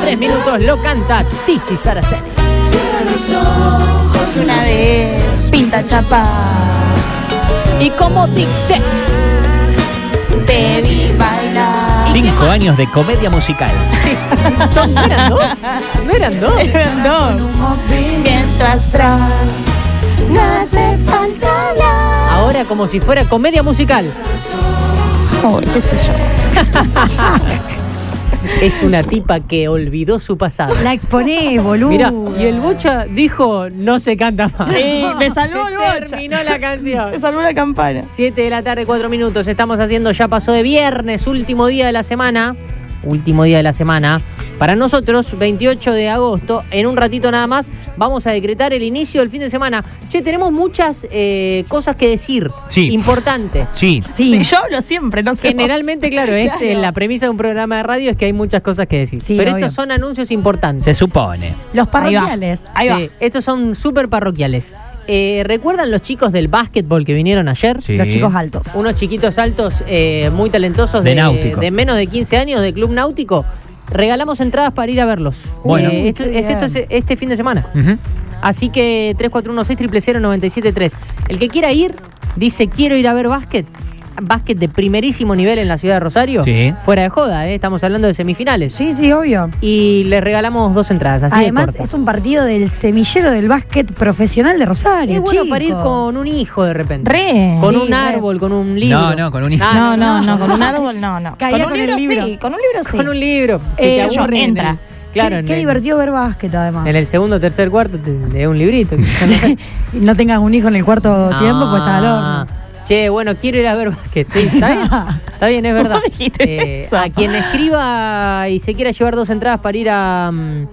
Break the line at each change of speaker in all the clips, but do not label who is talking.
3 minutos lo canta Tizi Saraceni.
Una vez pinta chapa
Y como dice,
te vi bailar.
5 años de comedia musical.
¿no eran dos? ¿No eran dos?
Eran dos. Un movimiento astral. No hace falta hablar.
Ahora como si fuera comedia musical.
Uy, qué sé yo.
Es una tipa que olvidó su pasado.
La exponés, boludo.
Mirá, y el Bocha dijo, no se canta más.
Sí, me salvó el Bocha.
Terminó la canción.
Me salvó la campana.
7 de la tarde, 4 minutos. Estamos haciendo Ya Pasó de Viernes, último día de la semana. Último día de la semana. Para nosotros, 28 de agosto, en un ratito nada más, vamos a decretar el inicio del fin de semana. Che, tenemos muchas cosas que decir.
Sí.
Importantes.
Sí.
Sí, yo hablo siempre, no sé.
Generalmente, claro, es la premisa de un programa de radio es que hay muchas cosas que decir.
Sí,
pero
obvio.
estos son anuncios importantes.
Se supone.
Los parroquiales.
Ahí va.
Sí, estos son súper parroquiales. ¿Recuerdan los chicos del básquetbol que vinieron ayer?
Sí.
Los chicos altos.
Unos chiquitos altos muy talentosos
De náutico.
de menos de 15 años de Club Náutico. Regalamos entradas para ir a verlos.
Bueno.
Esto es este fin de semana.
Ujú.
Así que 3416-000-973. El que quiera ir, dice quiero ir a ver básquet. Básquet de primerísimo nivel en la ciudad de Rosario.
Sí.
Fuera de joda, estamos hablando de semifinales.
Sí, sí, obvio.
Y les regalamos 2 entradas. Así
Además,
de corto.
es un partido del semillero del básquet profesional de Rosario.
Es bueno
chicos.
para ir con un hijo de repente.
Re.
Con
Sí,
un
re.
árbol, con un libro.
No, con un hijo.
No, con un árbol no.
Caía
con un
con el
libro
libro.
sí, con un libro sí.
Con un libro. Si
Eh,
te aburre
entra.
Claro,
Qué divertido ver básquet, además.
en el segundo, tercer, cuarto te lee un librito.
Y no tengas un hijo en el cuarto tiempo, pues está al horno.
Che, bueno, quiero ir a ver básquet. Sí, ¿está bien? Está bien, es verdad.
¿Cómo dijiste eso?
A quien escriba y se quiera llevar 2 entradas para ir a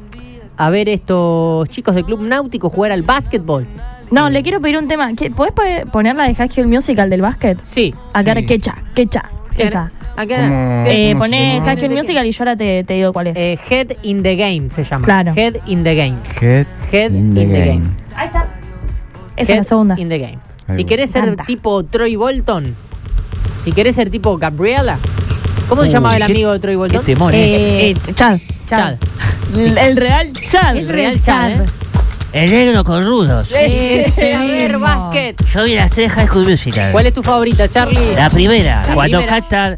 ver estos chicos de Club Náutico jugar al básquetbol.
No, le quiero pedir un tema. ¿Podés poner la de High School Musical del básquet?
Sí.
Acá,
Sí.
quecha. Esa.
Acá,
Poné High School Musical y yo ahora te digo cuál es.
Head in the Game se llama.
Claro.
Head in the Game.
Head
Head in the game.
Ahí está. Esa
Head
es la segunda.
in the Game.
Ahí
Si
va.
querés ser
Canta.
tipo Troy Bolton, si querés ser tipo Gabriela, ¿cómo se llamaba el
qué-
amigo de Troy
Qué
Bolton?
temor,
Chad.
Chad.
El real Chad.
El real Chad, ¿eh?
El negro con rudos.
Ese, a ver,
mismo.
básquet.
Yo vi las 3 High School Musical.
¿Cuál es tu favorita, Charlie?
La primera,
La
cuando
primera.
cantan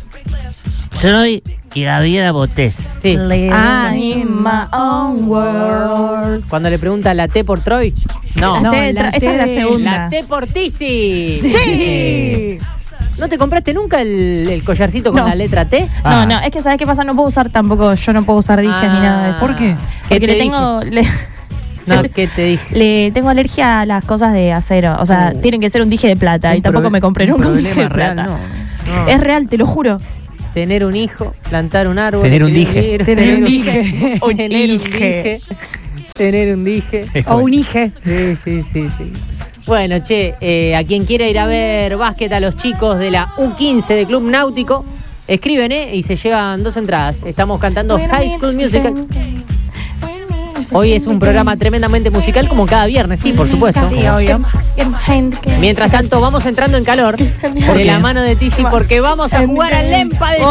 Troy y Gabriela Botés.
Sí.
I'm in my own world.
Cuando le pregunta la T por Troy. No.
No,
Esa
la
es la
T-
segunda.
La T por Tizi.
Sí.
¿No te compraste nunca el collarcito con
No.
la letra T?
Ah.
No, es que ¿sabes qué pasa? No puedo usar tampoco, yo no puedo usar dijes ni nada de eso.
¿Por qué?
¿Qué
Porque
te
le tengo...
No, ¿qué te dije?
Le tengo alergia a las cosas de acero. O sea, tienen que ser un dije de plata. Y tampoco me compré nunca un dije de
real,
plata.
no.
Es real, te lo juro.
Tener un hijo, plantar un árbol.
Tener un
escribir
dije.
libros,
Tener un dije.
un Tener un dije. Tener un dije.
O un hije.
Sí. Bueno, che, a quien quiera ir a ver básquet a los chicos de la U15 de Club Náutico, escriben, y se llevan 2 entradas. Estamos cantando High School Musical. Hoy es un programa tremendamente musical como cada viernes, sí, por supuesto.
Sí, obvio.
Mientras tanto, vamos entrando en calor de la mano de Tizi porque vamos a jugar al Lempa de Ya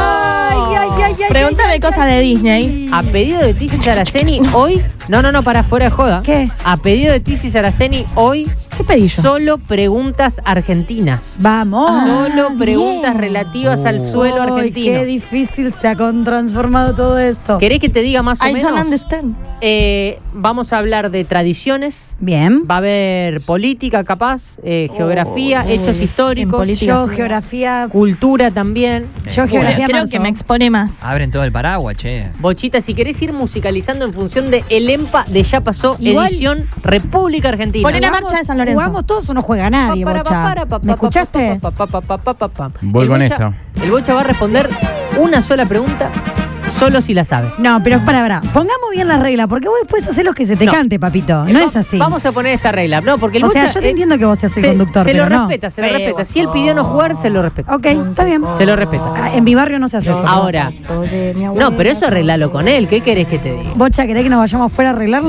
Pasó.
Pregúntame cosas de Disney.
A pedido de Tizi Saraceni hoy. No, para fuera de joda.
¿Qué?
A pedido de Tizi Saraceni hoy.
¿Qué pedí yo?
Solo preguntas argentinas.
Vamos.
Solo preguntas relativas al suelo
Ay,
argentino.
qué difícil se ha transformado todo esto.
¿Querés que te diga más o
I don't
menos?
understand.
Vamos a hablar de tradiciones.
Bien.
Va a haber política, capaz, geografía, hechos
en
históricos,
política.
Yo, geografía.
cultura también.
Yo, geografía.
Creo
marzo.
que me expone más.
Abren todo el paraguas, che.
Bochita, si querés ir musicalizando en función de El Empa de Ya Pasó,
Igual-
edición República Argentina.
Poné la marcha de San Lorenzo.
¿Jugamos todos o no juega nadie, Bocha? ¿Me escuchaste?
Voy con
esta. El Bocha va a responder una sola pregunta, solo si la sabe.
No, pero para. Pongamos bien las reglas, porque vos después haces lo que se te
No.
cante, papito. No es así.
Vamos a poner esta regla. No, porque el
O sea,
Bocha,
yo te entiendo que vos seas el
se,
conductor,
se
pero
lo
no.
respeta, se lo respeta. Si él pidió no jugar, se lo respeta.
Ok, está bien.
Se lo respeta.
Ah, en mi barrio no se hace eso.
Ahora, no, pero eso arreglalo con él. ¿Qué querés que te diga?
Bocha, ¿querés que nos vayamos afuera a arreglarlo?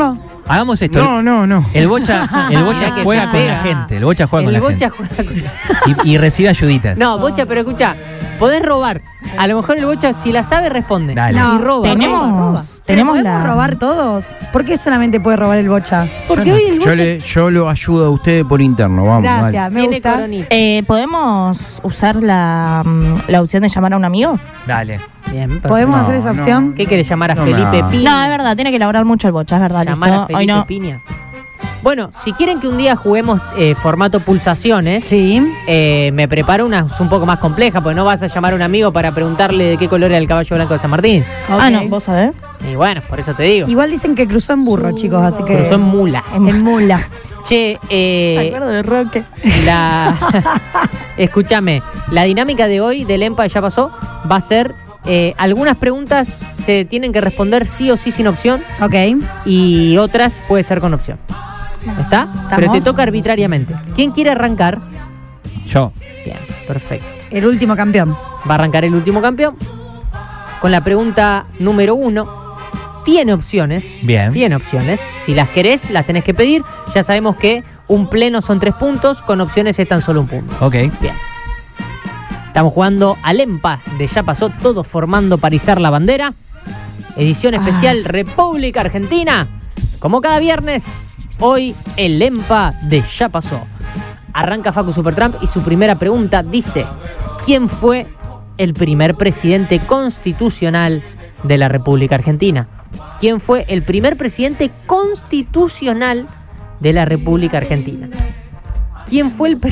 Hagamos esto.
No.
El Bocha
que
juega
se
con
pega.
la gente. El Bocha juega con
El
la
Bocha
gente.
juega con...
Y recibe ayuditas.
No, Bocha, pero escucha, podés robar. A lo mejor el Bocha, si la sabe, responde.
Dale.
Y roba.
tenemos
roba.
tenemos
¿Podemos
la
robar todos? ¿Por qué solamente puede robar el bocha?
Porque hoy el Bocha
Yo lo ayudo a ustedes por interno, vamos.
Gracias, me
tiene
gusta.
coronita.
¿podemos usar la opción de llamar a un amigo?
Dale.
Bien, perfecto.
¿Podemos
No,
hacer esa
no.
opción?
¿Qué querés llamar a
No,
Felipe
no.
Piña?
No, es verdad, tiene que elaborar mucho el bocha, es verdad.
Llamar a
Listo. Hoy
Felipe
no.
Piña. Bueno, si quieren que un día juguemos formato pulsaciones,
Sí.
me preparo una un poco más compleja, porque no vas a llamar a un amigo para preguntarle de qué color era el caballo blanco de San Martín.
Ah,
Ok.
no, vos sabés.
Y bueno, por eso te digo.
Igual dicen que cruzó en burro, chicos, así que.
Cruzó en mula.
En mula.
Che,
de Roque.
la escúchame, la dinámica de hoy del EMPA ya pasó, va a ser algunas preguntas se tienen que responder sí o sí sin opción
Ok.
y otras puede ser con opción. ¿Está? Pero te toca arbitrariamente. ¿Quién quiere arrancar?
Yo.
Bien, perfecto.
El último campeón.
Va a arrancar el último campeón con la pregunta número 1. Tiene opciones.
Bien.
Tiene opciones. Si las querés, las tenés que pedir. Ya sabemos que un pleno son 3 puntos, con opciones es tan solo un punto.
Ok.
Bien. Estamos jugando al EMPA de Ya Pasó, todos formando para izar la bandera. Edición especial República Argentina. Como cada viernes, hoy el EMPA de Ya Pasó. Arranca Facu Supertramp y su primera pregunta dice: ¿quién fue el primer presidente constitucional de la República Argentina? ¿Quién fue el primer presidente constitucional de la República Argentina? ¿Quién fue el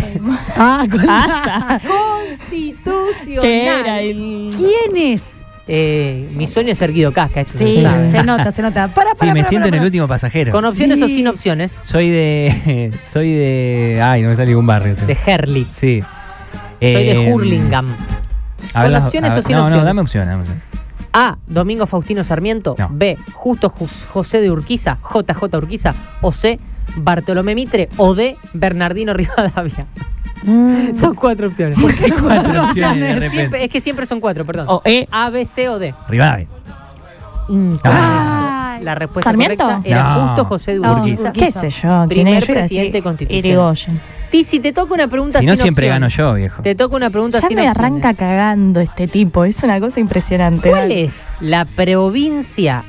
constitucional?
¿Qué era el...?
¿Quién es?
Mi sueño es ser Guido Casca, esto
Sí,
se sabe.
se nota, se nota. Para,
Sí, me siento en el último pasajero.
¿Con opciones o
Sí.
sin opciones?
Soy de. Ay, no me sale ningún barrio.
De Herley.
Sí.
Soy de Hurlingham. ¿Con opciones o sin
no,
opciones?
No, dame opciones.
A. Domingo Faustino Sarmiento.
No.
B. Justo José de Urquiza. JJ Urquiza. O C. Bartolomé Mitre. O D. Bernardino Rivadavia. Son 4 opciones.
Cuatro opciones de repente.
Siempre son 4, perdón.
O E.
A, B, C o D.
Rivadavia.
Incorrecto.
Ay.
La respuesta
¿Sarmiento?
correcta era
No.
Justo José de
No,
Urquiza.
¿Qué sé yo?
Primer
Yo iba a
presidente
decir
constitucional.
Irigoyen.
Y si te toca una pregunta
Si
sin
no, siempre
opción,
gano yo, viejo.
Te toca una pregunta
Ya
sin
me
opciones.
arranca cagando este tipo. Es una cosa impresionante.
¿Cuál
Dale.
es la provincia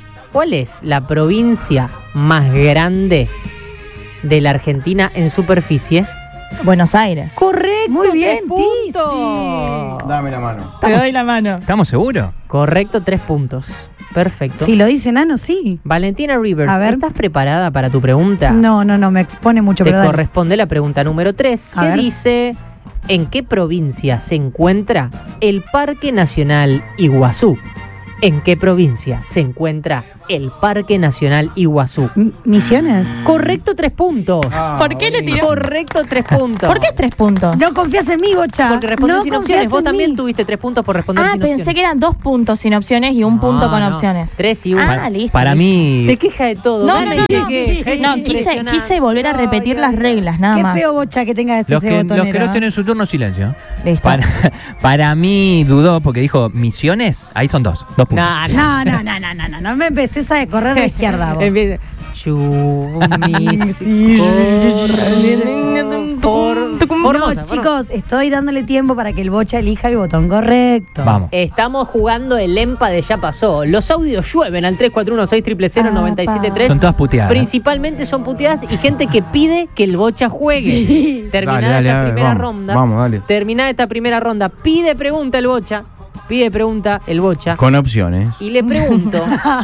más grande de la Argentina en superficie?
Buenos Aires.
Correcto.
Muy bien,
3 puntos.
Dame la mano.
Te doy la mano.
¿Estamos seguros?
Correcto, 3 puntos. Perfecto.
Si lo dice Nano, sí.
Valentina Rivers,
A ver.
¿estás preparada para tu pregunta?
No, me expone mucho,
Te
pero dale.
corresponde la pregunta número 3,
A
que
ver.
dice: ¿en qué provincia se encuentra el Parque Nacional Iguazú? ¿En qué provincia se encuentra el Parque Nacional Iguazú?
¿Misiones?
Correcto, 3 puntos.
¿Por qué le tiró?
Correcto, 3 puntos.
¿Por qué 3 puntos?
No confías en mí, Bocha.
Porque respondió
no
sin
confías
opciones. Vos
en
también
mí.
tuviste 3 puntos por responder
Ah,
sin
pensé
opciones.
que eran 2 puntos sin opciones y un punto con
No,
opciones.
3 y 1.
Ah, listo.
Para
listo.
mí.
Se queja de todo.
No,
Gana
no,
y se
no.
queja. Es
No,
impresionante.
quise volver a repetir las reglas, nada
Qué
más.
feo, Bocha, que tengas
Los
ese
que
botonero.
no tienen su turno, silencio.
Listo.
Para mí dudó porque dijo misiones. Ahí son 2 puntos.
No, no.
No me empecés a correr de izquierda, vos.
Empieza. Chumis.
No, chicos, estoy dándole tiempo para que el Bocha elija el botón correcto.
Vamos.
Estamos jugando el EMPA de Ya Pasó. Los audios llueven al 341-6000-973.
Son todas puteadas.
Principalmente son puteadas y gente que pide que el Bocha juegue. Terminada
Dale,
esta
dale,
primera
vamos,
ronda.
vamos, dale.
Terminada esta primera ronda, pide pregunta el Bocha. Pide pregunta el Bocha.
Con opciones.
Y le pregunto,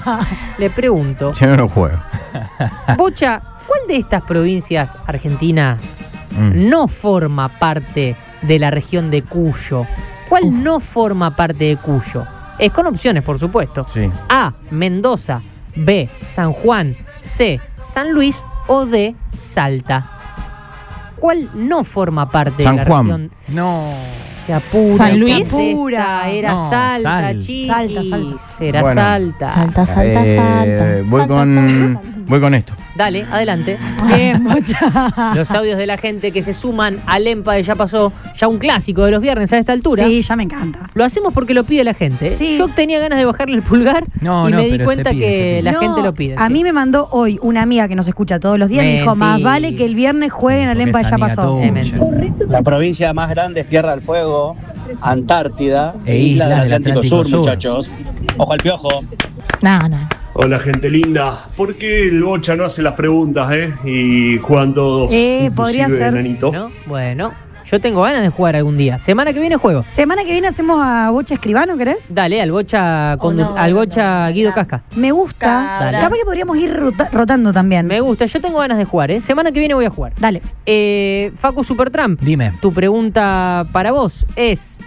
Yo no juego.
Bocha, ¿cuál de estas provincias argentinas no forma parte de la región de Cuyo? ¿Cuál no forma parte de Cuyo? Es con opciones, por supuesto.
Sí.
A, Mendoza. B, San Juan. C, San Luis. O D, Salta. ¿Cuál no forma parte
San
de la
Juan.
región?
No.
Se apura.
San
se
Luis.
apura. Era
No,
Salta,
Sal.
chiquis.
Salta.
Era
Bueno.
Salta.
Salta.
Voy
Salta,
con
salta.
Voy con esto.
Dale, adelante.
Bien, Bocha.
Los audios de la gente que se suman al EMPA de Ya Pasó, ya un clásico de los viernes a esta altura.
Sí, ya me encanta.
Lo hacemos porque lo pide la gente.
Sí.
Yo tenía ganas de bajarle el pulgar y me di
pero
cuenta
se pide,
que
se pide.
la
No,
gente lo pide.
A mí me mandó hoy una amiga que nos escucha todos los días. Me dijo, más
Mentira.
vale que el viernes jueguen al
Porque
EMPA de
es
Ya
amiga
Pasó.
tuya.
La provincia más grande es Tierra del Fuego, Antártida
E
Isla del
islas del
Atlántico
Atlántico
Sur,
Sur.
muchachos. Ojo al piojo.
No.
Hola, gente linda. ¿Por qué el Bocha no hace las preguntas, y juegan todos?
Podría
inclusive
ser.
Nanito?
¿No? Bueno, yo tengo ganas de jugar algún día. Semana que viene juego.
Semana que viene hacemos a Bocha Escribano, ¿querés?
Dale, al Bocha, al Bocha Guido Casca.
Me gusta.
Dale.
Capaz que podríamos ir rotando también.
Me gusta, yo tengo ganas de jugar, ¿eh? Semana que viene voy a jugar.
Dale.
Facu Supertramp.
Dime.
Tu pregunta para vos es...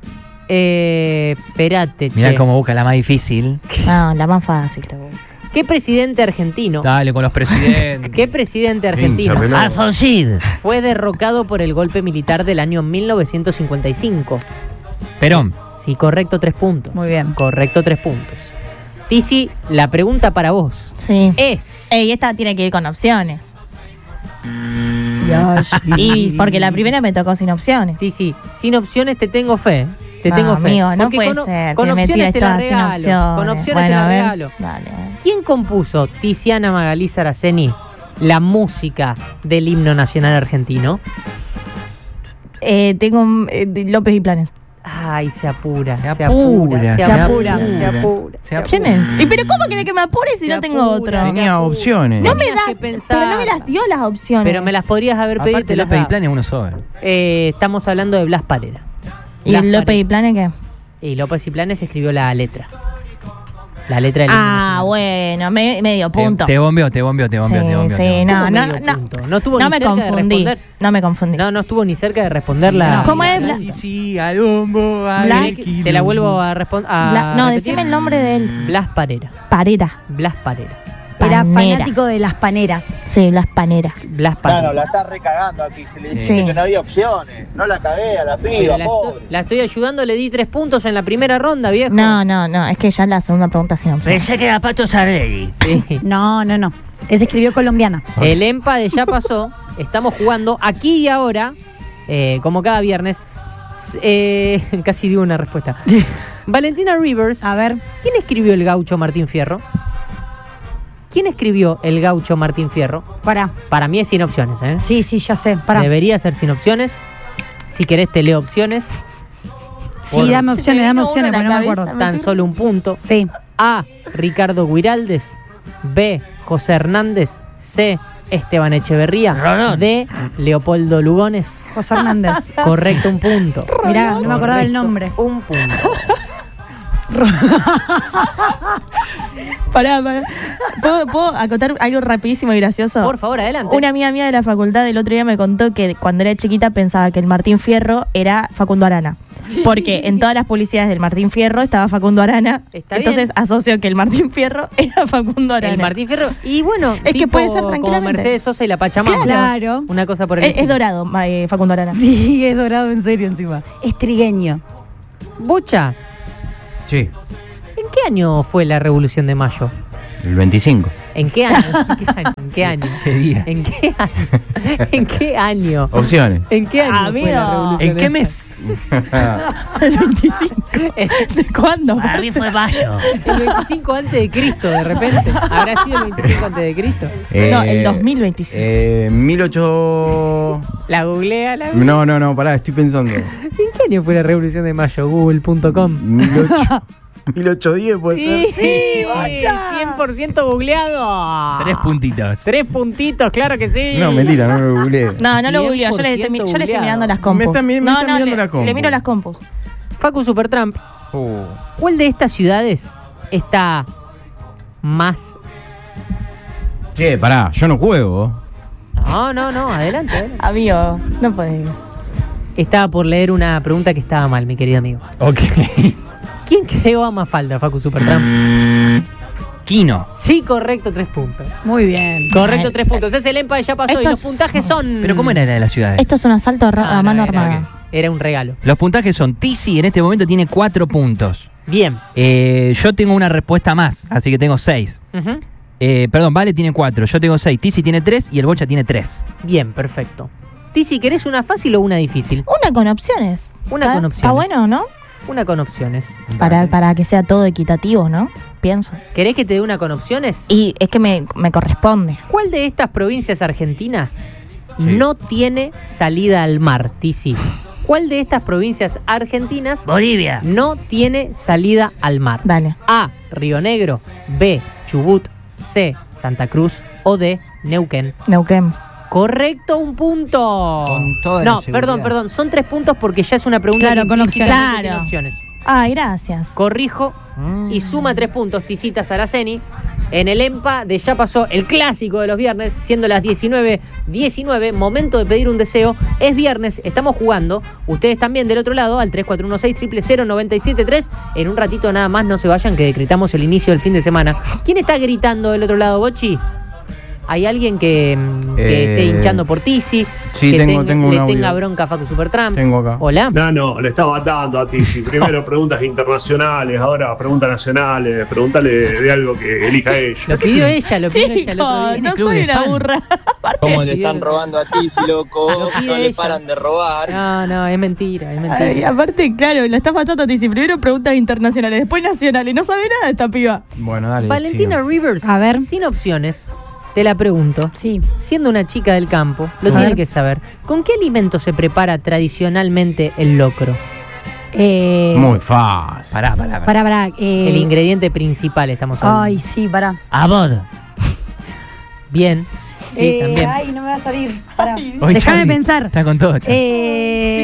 Esperate,
Mirá
che.
cómo busca la más difícil.
No, la más fácil. te voy.
¿Qué presidente argentino?
Dale con los presidentes.
¿Qué presidente argentino
Hincha pelota.
Alfonsín.
fue derrocado por el golpe militar del año 1955?
Perón.
Sí, correcto, 3 puntos.
Muy bien.
Correcto, 3 puntos. Tizi, la pregunta para vos
Sí.
es...
Ey, esta tiene que ir con opciones. Y porque la primera me tocó sin opciones.
Tizi, sin opciones te tengo fe. Te tengo fe.
Amigo, no
Porque
puede
con,
ser.
con
que me
opciones
tires
te la
todas sin
regalo.
opciones.
Con opciones
Bueno,
te la
a ver,
regalo.
Dale.
¿Quién compuso, Tiziana Magalí Saraceni, la música del himno nacional argentino?
Tengo López y Planes.
Ay, se apura.
Se apura.
¿Quién es? ¿Y pero cómo quiere que me apure si
Se
no tengo
apura,
otro?
se
Tenía
apura.
opciones.
No me
Tenías
da,
que pensar.
pero no me las dio las opciones.
Pero me las podrías haber pedido y
Aparte,
te las
López y
daba.
Planes uno solo.
Estamos hablando de Blas Parera.
¿Y
Blas
el López
Parera.
y Planes qué?
Y López y Planes escribió la letra. La letra del himno nacional.
Bueno, medio punto.
Te bombeó.
Sí, sí,
¿Cómo
no,
medio
no.
punto? No estuvo
No
ni
me
cerca de
confundí.
responder.
No me confundí.
No estuvo ni cerca de responder la...
no.
¿Cómo es?
Y sí, al bombo, al
Blas-
quilombo.
Te la vuelvo a responder.
No, decime el nombre de él.
Blas Parera.
Parera.
Blas Parera.
Era
Panera.
fanático de las paneras.
Sí, Blas Panera.
Blas Parera.
Claro, la estás recagando aquí. Se le
Sí.
dice que no había opciones. No la cagué a la
Pero
piba,
la,
pobre.
la estoy ayudando, le di 3 puntos en la primera ronda, viejo.
No, es que ya la segunda pregunta sin opción.
Pensé que era Pato Sardelli.
Sí.
No. Ese escribió colombiana.
El EMPA de Ya Pasó. Estamos jugando aquí y ahora, como cada viernes. Casi digo una respuesta. Valentina Rivers.
A ver.
¿Quién escribió el gaucho Martín Fierro? ¿Quién escribió el gaucho Martín Fierro? Para mí es sin opciones, ¿eh?
Sí, ya sé. Pará.
Debería ser sin opciones. Si querés te leo opciones.
Sí, dame opciones, porque no me acuerdo.
Tan solo un punto.
Sí.
A. Ricardo Guiraldes. B. José Hernández. C. Esteban Echeverría.
Rolón.
D. Leopoldo Lugones.
José Hernández.
Correcto, un punto.
Mirá, no me acordaba del
Correcto,
nombre.
Un punto.
Pará. ¿Puedo acotar algo rapidísimo y gracioso?
Por favor, adelante.
Una amiga mía de la facultad el otro día me contó que cuando era chiquita pensaba que el Martín Fierro era Facundo Arana. Porque en todas las publicidades del Martín Fierro estaba Facundo Arana.
Está
Entonces
bien.
asocio que el Martín Fierro era Facundo Arana.
El Martín Fierro. Y bueno,
Es que puede ser
como
tranquilamente.
Mercedes Sosa y la Pachamama.
Claro.
Una cosa por el
Es
estilo.
dorado, Facundo Arana.
Sí, es dorado en serio encima. Es trigueño.
Bocha,
Sí,
¿en qué año fue la Revolución de Mayo?
el 25.
¿En qué año? ¿En qué año?
¿Qué día?
¿En qué año? ¿En qué año?
Opciones.
¿En qué año
Amigo.
fue la Revolución
¿En
de
qué
Mayo?
mes?
El 25. ¿De cuándo?
Para mí fue mayo.
El 25 antes de Cristo, de repente. ¿Habrá sido el 25 antes de Cristo?
No, el 2025.
18...
La googlea, la
No, pará, estoy pensando.
¿En qué año fue la Revolución de Mayo? Google.com.
1810 puede ser.
Sí, Bocha. 100% googleado.
3 puntitos.
3 puntitos, claro que sí.
No, mentira, no lo googleé.
No lo googleo, yo le
100%
estoy mirando las
Me
compus.
está mirando
le,
la compu.
Le miro las compus.
Facu Supertramp, ¿cuál de estas ciudades está más...
Che, pará, yo no juego.
No, adelante.
Amigo, no podés.
Estaba por leer una pregunta que estaba mal, mi querido amigo.
Ok.
¿Quién creó a Mafalda, Facu Supertramp?
Kino.
Sí, correcto, 3 puntos.
Muy bien.
Correcto, 3 puntos. Es el EMPA, ya pasó y
Estos-
los puntajes son...
¿Pero cómo era la de las ciudades?
Esto es un asalto a
Ah,
mano
era,
armada.
Era un regalo.
Los puntajes son: Tizi en este momento tiene 4 puntos.
Bien.
Yo tengo una respuesta más, así que tengo 6.
Ujú.
Perdón, Vale tiene 4, yo tengo 6, Tizi tiene 3 y el Bocha tiene 3.
Bien, perfecto. Tizi, ¿querés una fácil o una difícil?
Una con opciones.
Una con opciones.
Está bueno, ¿no?
Una con opciones.
Para que sea todo equitativo, ¿no? Pienso.
¿Querés que te dé una con opciones?
Y es que me corresponde.
¿Cuál de estas provincias argentinas no tiene salida al mar, Tizi? ¿Cuál de estas provincias argentinas
Bolivia.
no tiene salida al mar?
Dale.
A, Río Negro. B, Chubut. C, Santa Cruz. O D, Neuquén.
Neuquén.
Correcto, un punto.
Con toda la
No,
seguridad.
perdón. Son 3 puntos porque ya es una pregunta
Claro,
que
con
implícitamente
opciones.
tiene
Claro.
opciones.
Ay, gracias.
Corrijo y suma 3 puntos, Ticita Saraceni. En el EMPA de Ya Pasó, el clásico de los viernes, siendo las 19:19, momento de pedir un deseo. Es viernes, estamos jugando. Ustedes también del otro lado, al 3416-000-973. En un ratito nada más, no se vayan, que decretamos el inicio del fin de semana. ¿Quién está gritando del otro lado, Bochi? ¿Hay alguien que esté hinchando por Tizi?
Sí,
que
tengo un
le
audio.
tenga bronca a Facu Supertramp.
Tengo acá.
Hola.
No, le está matando a Tizi. Primero preguntas internacionales, ahora preguntas nacionales. Pregúntale de algo que elija ella.
Lo pidió ella el otro
Chicos,
día.
no soy una burra.
¿Cómo le están robando a Tizi, loco?
Lo pide
No le
ella.
paran de robar.
No, es mentira, es mentira.
Ay, aparte, claro, la estás matando a Tizi. Primero preguntas internacionales, después nacionales. No sabe nada de esta piba.
Bueno, dale.
Valentina
sigan.
Rivers,
A ver.
sin opciones, te la pregunto.
Sí.
Siendo una chica del campo, lo
A
tiene
ver.
que saber. ¿Con qué alimento se prepara tradicionalmente el locro?
Muy fácil.
Pará.
El ingrediente principal estamos hablando.
Ay, sí, pará.
Amor.
Bien. Sí, también.
Ay, no me va a salir. Pará.
Hoy
Déjame
Charlie
pensar.
Está con todo, Charlie.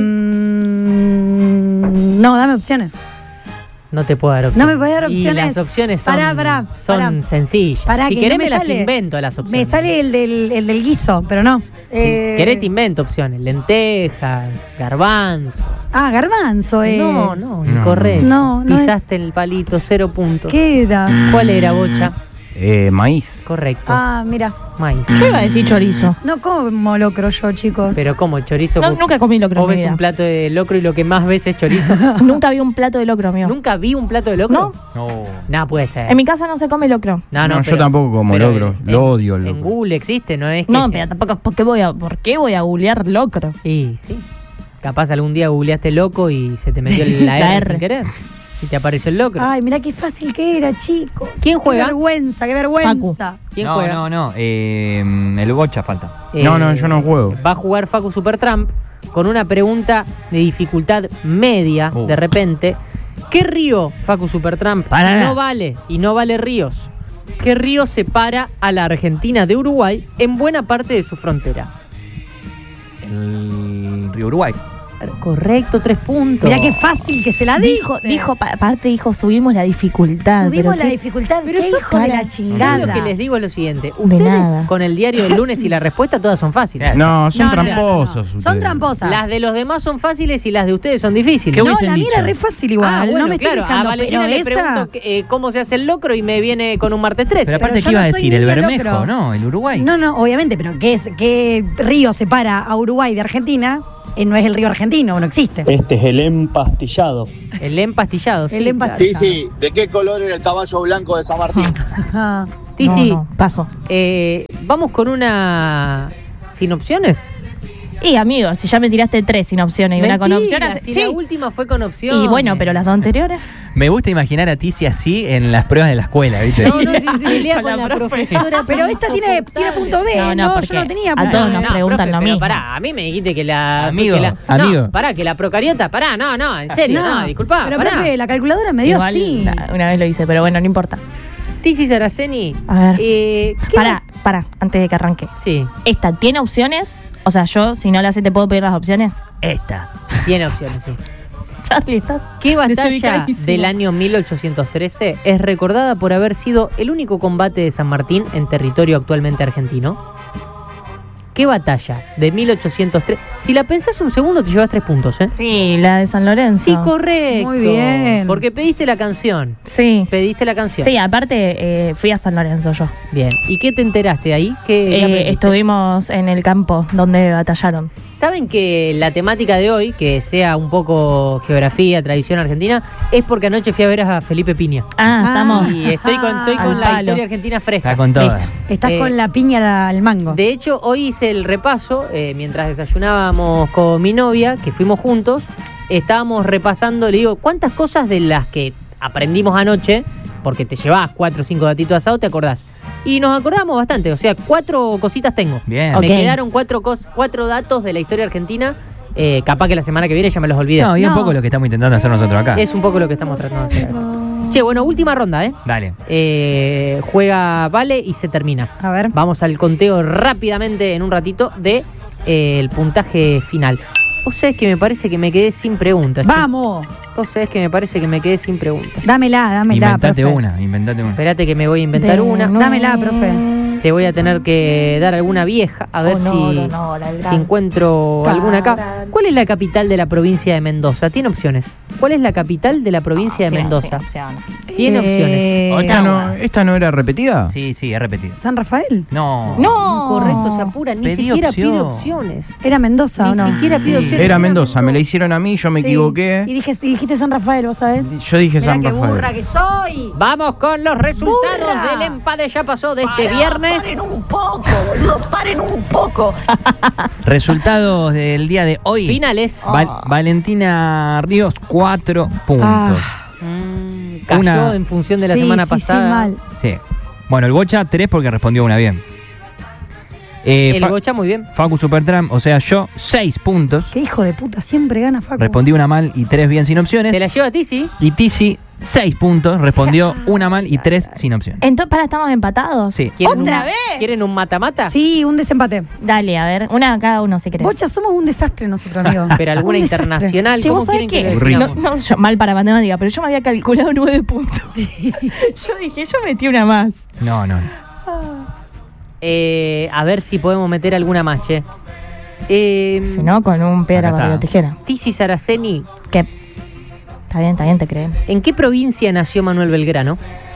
No, dame opciones.
No te puedo dar opciones.
No me podés dar
Y
opciones.
las opciones son,
Pará.
sencillas.
Pará,
si
que
querés
no
me las
sale.
invento las opciones.
Me sale el del guiso, pero no.
Si querés te invento opciones. Lentejas, garbanzo.
Garbanzo es.
No, incorrecto.
No, no
Pisaste el palito, 0 puntos.
¿Qué era?
¿Cuál era, Bocha?
Maíz.
Correcto.
Mira.
Maíz.
Yo iba a decir chorizo.
No como locro yo, chicos.
Pero como chorizo.
No, nunca comí locro
¿Vos
en mi
ves
vida.
un plato de locro y lo que más ves es chorizo?
Nunca vi un plato de locro, amigo.
¿Nunca vi un plato de locro?
No.
No, puede ser.
En mi casa no se come locro.
No, yo tampoco como
pero
locro.
en-
Lo odio el
En
locro.
Google existe, ¿no es?
No, pero tampoco. ¿Por qué voy a googlear locro?
Y sí. Capaz algún día googleaste loco y se te metió la
La
R
R.
sin querer. Y te apareció el locro.
Ay, mira qué fácil que era, chicos.
¿Quién juega?
Qué vergüenza.
¿Quién
no,
juega?
no. El Bocha falta.
No, yo no juego.
Va a jugar Facu Supertramp con una pregunta de dificultad media, de repente. ¿Qué río, Facu Supertramp,
Paraná.
no vale y no vale ríos? ¿Qué río separa a la Argentina de Uruguay en buena parte de su frontera?
El Río Uruguay.
Correcto, 3 puntos.
Mirá qué fácil que se la dijo.
Aparte dijo, subimos la dificultad.
Subimos
pero
la
qué-
dificultad.
Pero
Qué
yo,
hijo de la
Yo
chingada.
lo que les digo es lo siguiente.
De
Ustedes
nada.
con el diario del lunes y la respuesta todas son fáciles.
No, son
No, no,
tramposos.
no.
ustedes.
Son tramposas.
Las de los demás son fáciles y las de ustedes son difíciles.
No, la mía era re fácil igual.
Bueno,
no me estoy
claro, a
quejando,
Valentina
pero
le
esa...
pregunto cómo se hace el locro y me viene con un martes 13.
Pero aparte,
yo
¿qué iba
no
a
soy
decir? El
niña
Bermejo,
locro.
¿no? El Uruguay.
No, obviamente, pero ¿qué río separa a Uruguay de Argentina? No es el río argentino, no existe.
Este es el empastillado.
El empastillado, sí.
El empastillado.
Tizi, ¿de qué color era el caballo blanco de San Martín?
Ah.
Tizi,
No, paso.
vamos con una sin opciones.
Y amigo, si ya me tiraste 3 sin opciones y una con
Mentira,
opciones.
si
sí.
la última fue con opciones.
Y bueno, pero las dos anteriores.
Me gusta imaginar a Tizi así en las pruebas de la escuela, ¿viste?
No, si pelea
Con
con
la
la
profe.
profesora.
Pero esta tiene punto B.
No,
No,
porque
yo no tenía
a
punto
todos
B.
nos preguntan lo
pero
mismo.
pará, a mí me dijiste que la...
Amigo,
que la-
amigo.
No, pará, que la procariota, pará, no, en serio, no, disculpá,
Pero
pará.
profe, la calculadora me dio
Igual,
así.
una vez lo hice, pero bueno, no importa.
Tizi Saraceni.
A ver.
¿qué
Pará, antes de que arranque.
Sí,
¿Esta tiene opciones? O sea, yo, si no la sé, ¿te puedo pedir las opciones?
Esta.
tiene opciones, sí.
Charlie, estás
¿Qué batalla
desubicadísimo.
del año 1813 es recordada por haber sido el único combate de San Martín en territorio actualmente argentino? ¿Qué batalla de 1803? Si la pensás un segundo, te llevas 3 puntos, ¿eh?
Sí, la de San Lorenzo.
Sí, correcto.
Muy bien.
Porque pediste la canción.
Sí.
Pediste la canción.
Sí, aparte fui a San Lorenzo yo.
Bien. ¿Y qué te enteraste ahí? ¿Qué aprendiste?
Estuvimos en el campo donde batallaron.
¿Saben que la temática de hoy, que sea un poco geografía, tradición argentina, es porque anoche fui a ver a Felipe Piña?
Estamos.
Y estoy con
Al
la
palo.
historia argentina fresca.
Está con todo.
Listo.
Estás con la piña al mango.
De hecho, hoy hice el repaso, mientras desayunábamos con mi novia, que fuimos juntos, estábamos repasando, le digo, ¿cuántas cosas de las que aprendimos anoche, porque te llevabas 4 o 5 datitos asados, te acordás? Y nos acordamos bastante, o sea, 4 cositas tengo.
Bien.
Me
Ok.
quedaron 4 datos de la historia argentina, capaz que la semana que viene ya me los olvidé.
No, y un
No.
poco lo que estamos intentando hacer nosotros acá.
Es un poco lo que estamos tratando de hacer acá. Che, bueno, última ronda, ¿eh?
Dale.
Juega Vale y se termina.
A ver.
Vamos al conteo rápidamente en un ratito de el puntaje final. Vos sabés que me parece que me quedé sin preguntas.
¡Vamos!
Vos sabés que me parece que me quedé sin preguntas.
Dámela,
Inventate
profe.
una.
Esperate que me voy a inventar una.
Dámela, profe.
Te voy a tener que dar alguna vieja, a ver si encuentro alguna acá. ¿Cuál es la capital de la provincia de Mendoza? Tiene opciones. ¿Cuál es la capital de la provincia de Mendoza? Tiene opciones.
¿Esta no era repetida?
Sí, es repetido.
¿San Rafael?
No.
Correcto, se apura, ni
Pedí
siquiera
opción.
pide opciones.
¿Era Mendoza o no?
Ni siquiera pide opciones.
Era Mendoza, me la hicieron a mí, yo me
Sí.
equivoqué.
Y dijiste San Rafael, ¿vos sabés?
Yo dije
Mirá
San
qué
Rafael.
burra que soy.
Vamos con los resultados
¡Burra!
del empate. Ya pasó de este viernes.
Paren un poco, boludo, paren un poco.
Resultados del día de hoy.
Finales.
Valentina Ríos, 4 puntos.
Cayó
Una-
en función de la
Sí,
semana
sí,
pasada.
sí, mal.
Sí. Bueno, el Bocha, 3 porque respondió una bien.
El Bocha muy bien.
Facu Supertram, o sea, yo, 6 puntos.
Qué hijo de puta, siempre gana Facu.
Respondí una mal y 3 bien sin opciones.
Se la lleva a Tizi.
Y Tizi, 6 puntos. Respondió una mal y 3 sin opciones.
Entonces, ¿estamos empatados?
Sí.
¿Otra vez?
¿Quieren un mata-mata?
Sí, un desempate.
Dale, a ver, una cada uno si querés.
Bocha, somos un desastre nosotros, amigo.
Pero alguna
Un desastre.
internacional.
Che,
¿Cómo
vos sabés
quieren que
que
lo definamos?
yo, mal para matemática, pero yo me había calculado 9 puntos. Yo dije, yo metí una más.
No.
A ver si podemos meter alguna más, che.
Si no, con un piedra,
Acá está.
papel o tijera.
Tizi Saraceni,
¿Qué? Está bien, te creen.
¿en qué provincia nació Manuel Belgrano?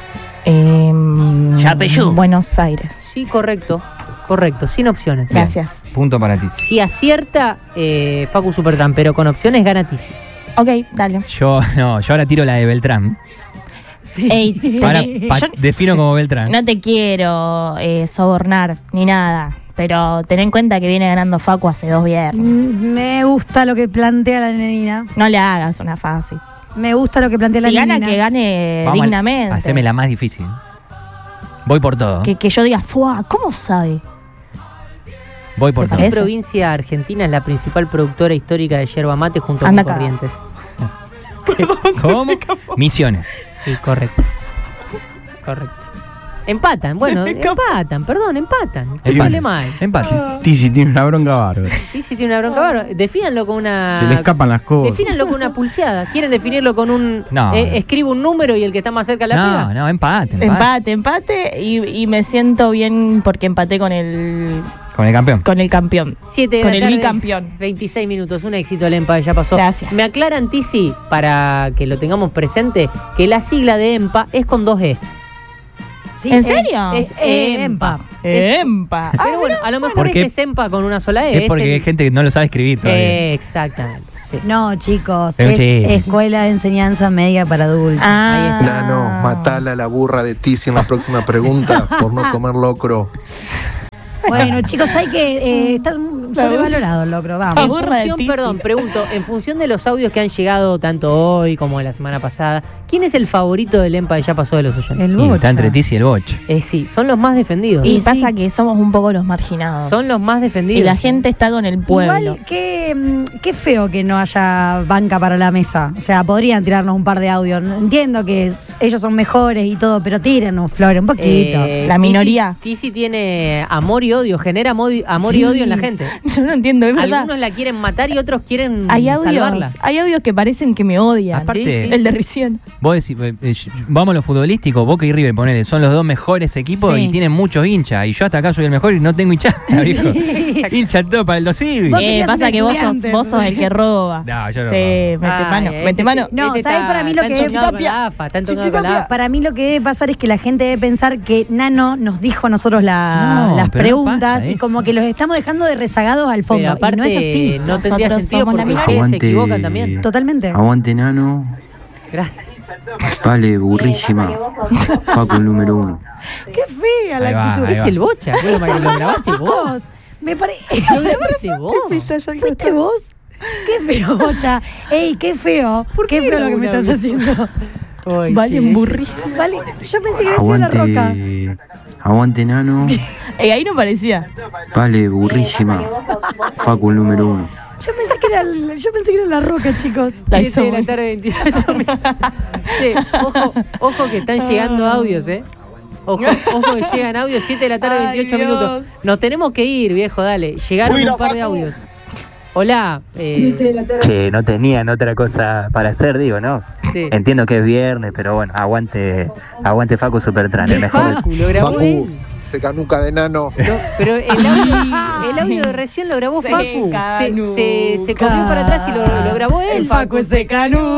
Yapeyú.
Buenos Aires.
Sí, correcto, sin opciones.
Gracias.
Punto para Tizi.
Si acierta Facu Supertram, pero con opciones gana Tizi.
Ok, dale.
Yo ahora tiro la de Beltrán.
Ey, yo
Defino como Beltrán.
no te quiero sobornar ni nada, pero ten en cuenta que viene ganando Facu hace 2 viernes.
Me gusta lo que plantea la nenina.
No le hagas una fácil.
Me gusta lo que plantea la
Si gana,
nenina.
que gane
Vamos
dignamente.
Haceme la más difícil. Voy por todo.
Que yo diga, ¡fua! ¿Cómo sabe?
Voy por
¿Te
todo.
¿Qué
parece?
provincia argentina es la principal productora histórica de yerba mate junto
Anda
con
acá.
Corrientes?
¿Cómo? Misiones.
Sí, correcto. Empatan, bueno, empatan. ¿Qué problema hay?
Empate.
Tizi tiene una bronca bárbara.
Tizi tiene una bronca bárbara. Defínanlo con una...
Se le escapan las cosas.
Defínanlo con una pulseada. ¿Quieren definirlo con un...
No.
escribo un número y el que está más cerca la pega?
No, empate.
Empate y me siento bien porque empaté con el
Con el campeón.
campeón.
7 de
Con
la
el
tarde,
bicampeón.
26 minutos, un éxito el EMPA, ya pasó.
Gracias.
Me aclaran, Tizi, para que lo tengamos presente, que la sigla de EMPA es con 2 E.
Sí,
¿En serio?
Es
EMPA.
¡Empa!
Pero bueno, a lo mejor
¿Por
es
qué?
que es EMPA con una sola E.
Es porque hay gente que no lo sabe escribir todavía.
Exactamente. Sí.
No, chicos,
Es un
es
chiste.
escuela de enseñanza media para adultos.
Ahí está.
Nano, matala a la burra de Tizi en la próxima pregunta por no comer locro.
Bueno, chicos, hay que... estás sobrevalorado el locro, vamos.
En
burra de
función,
Tizi.
perdón, pregunto, en función de los audios que han llegado tanto hoy como la semana pasada, ¿quién es el favorito del EMPA de ya pasó de los oyentes?
El
Y
Bocha.
está entre Tizi y el Boch.
Sí, son los más defendidos.
Y
sí.
pasa que somos un poco los marginados.
Son los más defendidos.
Y la gente está con el pueblo.
Igual, qué feo que no haya banca para la mesa. O sea, podrían tirarnos un par de audios. Entiendo que ellos son mejores y todo, pero tírenos, Flores, un poquito.
La minoría.
Tizi tiene amor y odio, genera amor y
Sí.
odio en la gente.
Yo no entiendo, es verdad.
Algunos la quieren matar y otros quieren
Hay
salvarla.
audios que parecen que me odian.
Aparte,
el de recién.
Vos decís, vamos a lo futbolístico, Boca y River, ponele, son los dos mejores equipos
Sí.
y tienen muchos hinchas. Y yo hasta acá soy el mejor y no tengo hinchada, viejo. Hincha todo para el dosivi.
Vos tenías
Pasa
un
que
estudiante.
vos sos el que roba.
No, yo no
Sí,
robo.
mete mano.
No, ¿sabés para mí lo que es? Para mí lo que debe pasar es que la gente debe pensar que Nano nos dijo a nosotros
No,
las
pero no
preguntas
pasa
y
eso.
como que los estamos dejando de rezagados al fondo.
Pero aparte,
y no es así.
no tendría
Nosotros
sentido
somos la
porque
minoría.
ustedes se
Aguante.
equivocan también.
Totalmente.
Aguante Nano,
Gracias.
vale, burrísima. Facu el número 1.
Qué fea la
Ahí va,
actitud.
ahí
Es
va.
el bocha, bueno, para que lo grabaste vos.
Chicos, me parece.
Lo grabaste vos.
¿Fuiste vos? Qué feo, Bocha. Ey, qué feo. Qué feo lo que me estás haciendo.
Ay,
Vale,
che.
burrísimo.
Vale, yo pensé que había sido la roca.
Aguante Nano,
Ahí no parecía.
vale, burrísima. Facu el número 1.
Yo pensé que era la roca, chicos.
7 de la tarde, 28 minutos. Che, ojo que están llegando audios, Ojo que llegan audios, 7 de la tarde,
Ay,
28
Dios.
minutos. Nos tenemos que ir, viejo, dale. Llegaron un par de audios. Hola.
Che, no tenían otra cosa para hacer, digo, ¿no?
Sí.
Entiendo que es viernes, pero bueno, aguante Facu Supertran, el mejor.
Facu, lo grabó él.
Se canuca de Nano.
No, pero el audio de recién lo grabó Facu. Se comió para atrás y lo grabó él.
El Facu se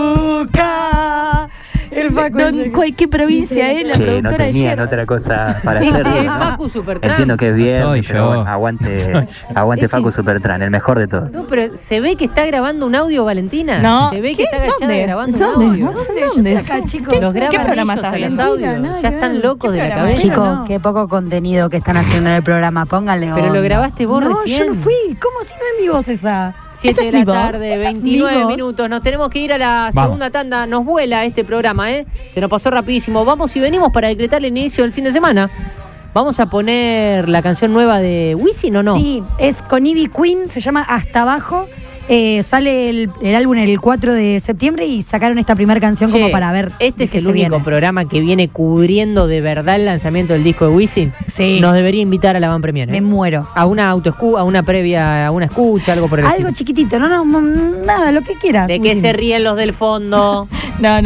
canuca. El Facu
¿Qué provincia es la
Che, no
productora de
tenían
ayer?
otra cosa para hacer,
Ese
digo,
es
¿no?
Facu Supertran.
Entiendo que es
Soy
viernes,
yo.
pero bueno, aguante
Ese-
Facu Supertran, el mejor de todos.
No, pero se ve que está grabando un audio, Valentina.
No.
Se ve que
¿Qué?
está agachada
¿Dónde?
grabando
¿Dónde?
un audio.
No sé
Yo
dónde.
estoy acá, chicos.
Los graban
programa
ellos
estás
a los
viendo?
audios.
Nada
Ya
que
están
ver.
locos de la
programa?
cabeza.
Chicos,
No.
qué poco contenido que están haciendo en el programa. Pónganle
Pero lo
onda.
grabaste vos
no,
recién.
yo no fui. ¿Cómo si no es mi voz esa?
7
Esa
de
es
la
mi voz.
tarde,
Esa es mi
29
voz.
minutos. Nos tenemos que ir a la
Vamos.
segunda tanda. Nos vuela este programa, Se nos pasó rapidísimo. Vamos y venimos para decretar el inicio del fin de semana. Vamos a poner la canción nueva de Wisin, ¿o no?
Sí, es con Ivy Queen, se llama Hasta Abajo. Sale el álbum el 4 de septiembre y sacaron esta primera canción
Che,
como para ver.
Este
de
es
qué
el
se
único
viene.
programa que viene cubriendo de verdad el lanzamiento del disco de Wisin.
Sí.
Nos debería invitar a la van premier.
Me muero.
A una a una previa, a una escucha, algo por el
Algo
estilo.
chiquitito, no, nada, lo que quieras.
¿De qué
Wisin.
se ríen los del fondo?
No,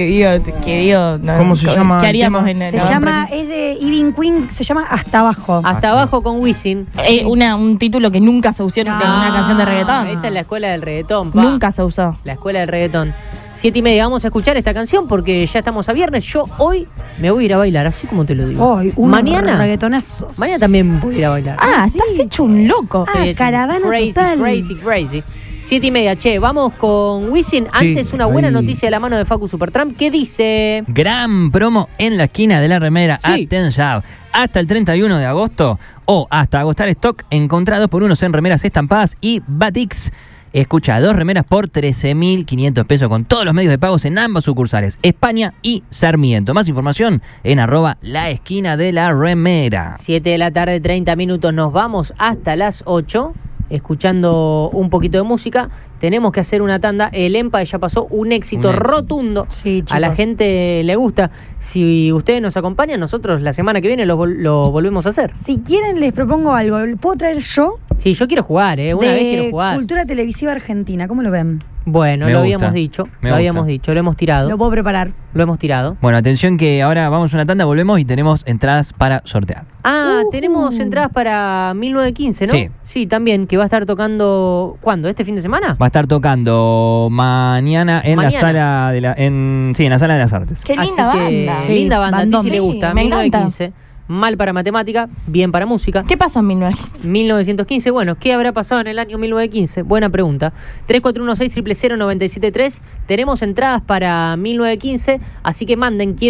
que digo. No,
¿Cómo se llama
¿Qué
el
haríamos
tema?
en
Se llama, es de Ivy Queen, se llama Hasta Abajo.
Hasta abajo con Wisin.
un título que nunca se usó en una canción de reggaetón.
Esta es la escuela del reggaetón, pa.
Nunca se usó.
La escuela del reggaetón. 7:30, vamos a escuchar esta canción porque ya estamos a viernes. Yo hoy me voy a ir a bailar, así como te lo digo.
Hoy, unos
Mañana
reggaetonazos.
Mañana también voy a ir a bailar.
Estás hecho un loco.
Caravana
crazy,
total.
Crazy. 7:30, che, vamos con Wisin. Antes una buena
ahí.
noticia de la mano de Facu Supertramp. ¿Qué dice?
Gran promo en la esquina de la remera.
Sí.
Atención. Hasta el 31 de agosto o hasta agotar stock, encontrados por unos en remeras estampadas y Batix. Escucha, 2 remeras por 13.500 pesos con todos los medios de pagos en ambas sucursales, España y Sarmiento. Más información en @la esquina de la remera.
7 de la tarde, 30 minutos. Nos vamos hasta las 8. Escuchando un poquito de música, tenemos que hacer una tanda. El EMPA ya pasó un éxito rotundo.
Sí,
a la
chicos.
gente le gusta. Si ustedes nos acompañan, nosotros la semana que viene lo volvemos a hacer.
Si quieren, les propongo algo. ¿Puedo traer yo?
Sí, yo quiero jugar, una vez quiero jugar.
Cultura Televisiva Argentina, ¿cómo lo ven?
Bueno,
Me
lo
gusta,
habíamos dicho.
me
Lo
gusta.
habíamos dicho, lo hemos tirado.
Lo puedo preparar.
Lo hemos tirado.
Bueno, atención que ahora vamos a una tanda, volvemos y tenemos entradas para sortear.
Tenemos entradas para 1915, ¿no?
Sí.
Sí, también, que va a estar tocando. ¿Cuándo? ¿Este fin de semana?
Va a estar tocando mañana en
Mañana.
la sala de en la sala de las artes.
Qué linda
Así que,
banda.
Sí,
linda banda, a ti
bandón.
si le gusta.
Sí, me encanta.
1915. Mal para matemática, bien para música.
¿Qué pasó en 1915?
1915, bueno, ¿qué habrá pasado en el año 1915? Buena pregunta. 3416 000 973. Tenemos entradas para 1915, así que manden.